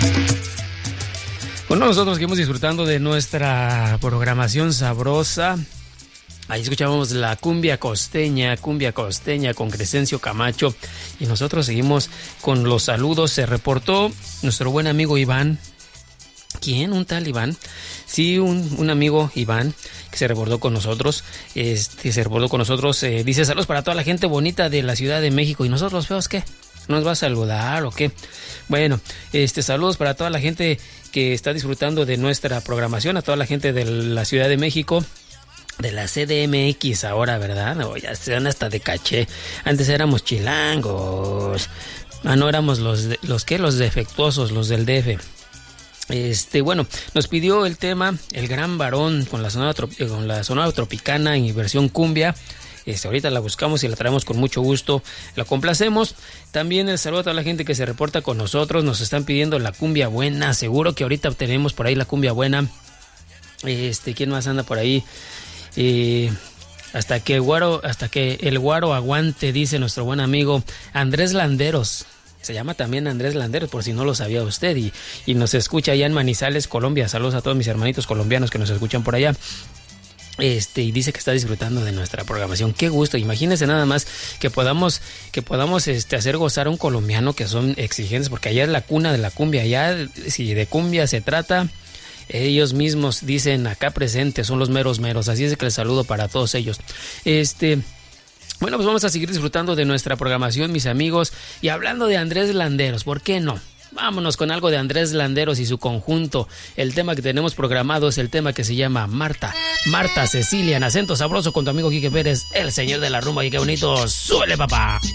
Bueno, nosotros seguimos disfrutando de nuestra programación sabrosa. Ahí escuchábamos la cumbia costeña con Crescencio Camacho. Y nosotros seguimos con los saludos. Se reportó nuestro buen amigo Iván. ¿Quién? ¿Un tal Iván? Sí, un amigo Iván que se reportó con nosotros. Dice saludos para toda la gente bonita de la Ciudad de México. ¿Y nosotros los feos qué? ¿Nos va a saludar o qué? Bueno, saludos para toda la gente que está disfrutando de nuestra programación, a toda la gente de la Ciudad de México, de la CDMX ahora, ¿verdad? No, ya se dan hasta de caché. Antes éramos chilangos. No éramos los defectuosos, los del DF. Bueno, nos pidió el tema El Gran Varón con la Sonora Tropicana en versión cumbia. Ahorita la buscamos y la traemos con mucho gusto, la complacemos. También el saludo a toda la gente que se reporta con nosotros. Nos están pidiendo la cumbia buena, seguro que ahorita tenemos por ahí la cumbia buena. ¿Quién más anda por ahí? Hasta que el guaro aguante, dice nuestro buen amigo Andrés Landeros. Se llama también Andrés Landeros, por si no lo sabía usted, y nos escucha allá en Manizales, Colombia. Saludos a todos mis hermanitos colombianos que nos escuchan por allá. Y dice que está disfrutando de nuestra programación. Qué gusto. Imagínense nada más que podamos hacer gozar a un colombiano, que son exigentes, porque allá es la cuna de la cumbia. Allá, si de cumbia se trata, ellos mismos dicen acá presentes, son los meros meros. Así es que les saludo para todos ellos. Bueno, pues vamos a seguir disfrutando de nuestra programación, mis amigos. Y hablando de Andrés Landeros, ¿por qué no? Vámonos con algo de Andrés Landeros y su conjunto. El tema que tenemos programado es el tema que se llama Marta Cecilia, en acento sabroso, con tu amigo Quique Pérez, el señor de la rumba. Y qué bonito, ¡súbele, papá!